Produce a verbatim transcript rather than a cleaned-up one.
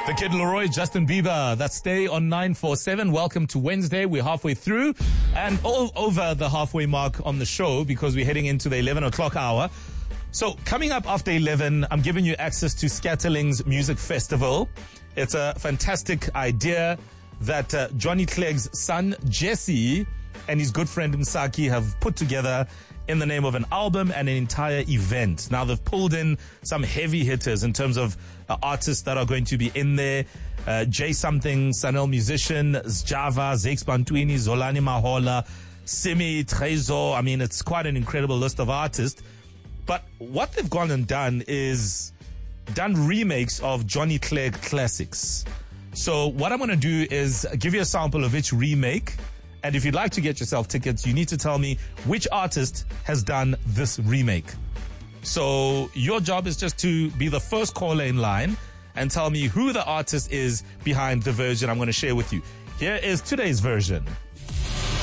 The Kid Laroi, Justin Bieber. That's Stay on nine four seven. Welcome to Wednesday. We're halfway through and all over the halfway mark on the show because we're heading into the eleven o'clock hour. So coming up after eleven, I'm giving you access to Scatterling's Music Festival. It's a fantastic idea that uh, Johnny Clegg's son, Jesse, and his good friend Msaki have put together in the name of an album and an entire event. Now, they've pulled in some heavy hitters in terms of uh, artists that are going to be in there. Uh, Jay Something, Sanel Musician, Sjava, Zex Bantwini, Zolani Mahola, Simi, Trezo. I mean, it's quite an incredible list of artists. But what they've gone and done is done remakes of Johnny Clegg classics. So what I'm going to do is give you a sample of each remake. And if you'd like to get yourself tickets, you need to tell me which artist has done this remake. So your job is just to be the first caller in line and tell me who the artist is behind the version I'm going to share with you. Here is today's version.